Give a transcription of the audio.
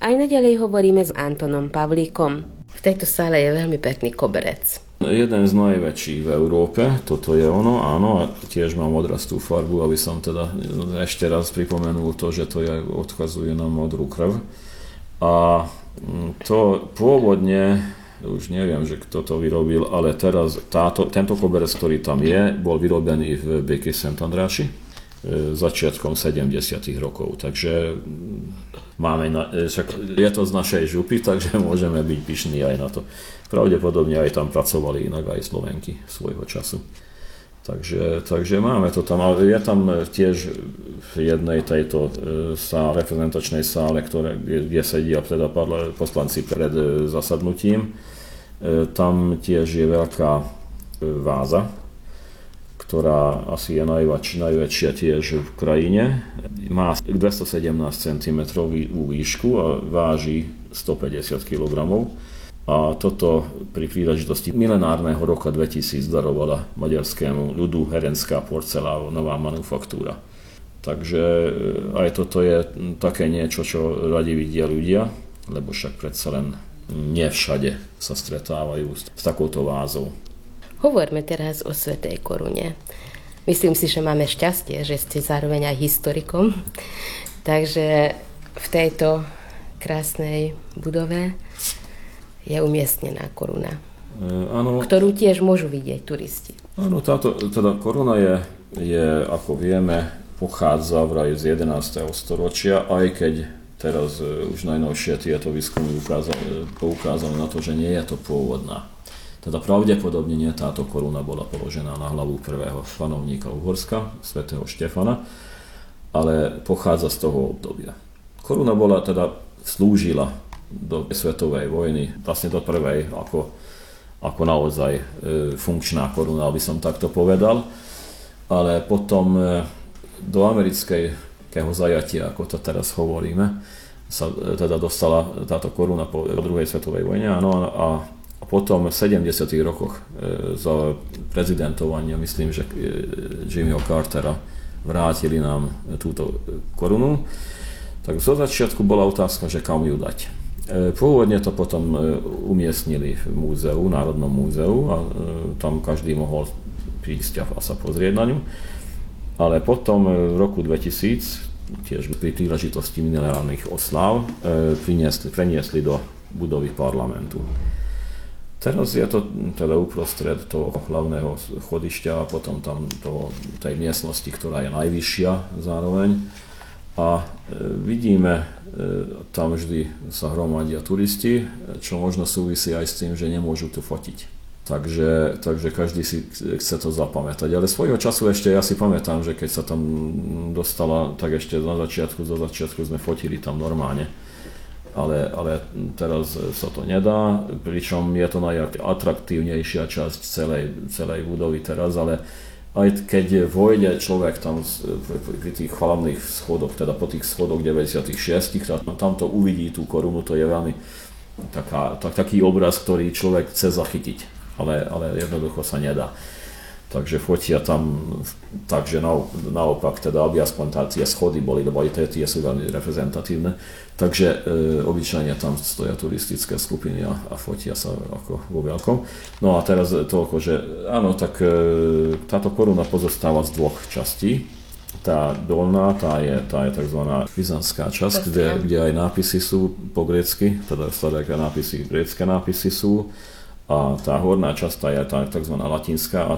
Aj naďalej hovoríme s Antonom Pavlíkom. V tejto sále je veľmi pekný koberec. Jeden z najväčších v Európe, toto je ono, áno, a tiež mám odrastú farbu, aby som teda ešte raz pripomenul to, že to odkazuje na modrú krv. A to pôvodne, už neviem, že kto to vyrobil, ale teraz tento koberec, ktorý tam je, bol vyrobený v Békés Szentandrási začiatkom 70. rokov. Takže je to z našej župy, takže môžeme byť pyšní aj na to. Pravdepodobne aj tam pracovali inak aj Slovenky svojho času. Takže máme to tam, ale je tam tiež v jednej tejto reprezentačnej sále, kde sedia teda poslanci pred zasadnutím. Tam tiež je veľká váza, ktorá asi je najväčšia tiež v krajine. Má 217 cm výšku a váži 150 kg. A toto pri príležitosti milenárneho roka 2000 darovala maďarskému ľudu herenská porcelánová manufaktúra. Takže aj toto je také niečo, čo radi vidia ľudia, lebo však predsa len nie všade sa stretávajú s takouto vázou. Hovorme teraz o Svätej korune. Myslím si, že máme šťastie, že ste zároveň aj historikom. Takže v tejto krásnej budove je umiestnená koruna, ktorú tiež môžu vidieť turisti. Áno, teda koruna je, ako vieme, pochádza vraj z 11. storočia, aj keď teraz už najnovšie tieto výskumy poukázali na to, že nie je to pôvodná. Teda pravdepodobne nie táto koruna bola položená na hlavu prvého panovníka Uhorska, svätého Štefana, ale pochádza z toho obdobia. Koruna slúžila do svetovej vojny, vlastne do prvej ako naozaj funkčná koruna, aby som takto povedal, ale potom do amerického zajatia, ako to teraz hovoríme, sa teda dostala táto koruna po druhej svetovej vojne, áno, a potom v 70. rokoch za prezidentovania, myslím, že Jimmyho Cartera vrátili nám túto korunu. Tak zo začiatku bola otázka, že kam ju dať. Pôvodne to potom umiestnili v múzeu, Národnom múzeu a tam každý mohol prísť a sa pozrieť na ňu. Ale potom v roku 2000, tiež pri príležitosti minerálnych osláv, preniesli do budovy parlamentu. Teraz je to teda uprostred toho hlavného schodišťa a potom tam tej miestnosti, ktorá je najvyššia zároveň. A vidíme, tam vždy sa hromadia turisti, čo možno súvisí aj s tým, že nemôžu tu fotiť. Takže každý si chce to zapamätať. Ale svojho času ešte ja si pamätám, že keď sa tam dostala, tak ešte zo začiatku sme fotili tam normálne. Ale teraz sa to nedá, pričom je to najatraktívnejšia časť celej budovy teraz, ale aj keď vojde človek tam pri tých hlavných schodoch, teda po tých schodoch 96, tam to uvidí tú korunu, to je veľmi taký obraz, ktorý človek chce zachytiť, ale jednoducho sa nedá. Takže fotia tam, takže naopak, teda aby aspoň tie schody boli, lebo aj tie sú veľmi reprezentatívne. Takže obyčajne tam stoja turistické skupiny a fotia sa ako vo veľkom. No a teraz toľko, že áno, tak táto koruna pozostáva z dvoch častí. Tá dolná, tá je tzv. Byzantská časť, kde aj nápisy sú po grécky, teda staroveké nápisy, grécke nápisy sú. A tá horná časť je tá tzv. Latinská a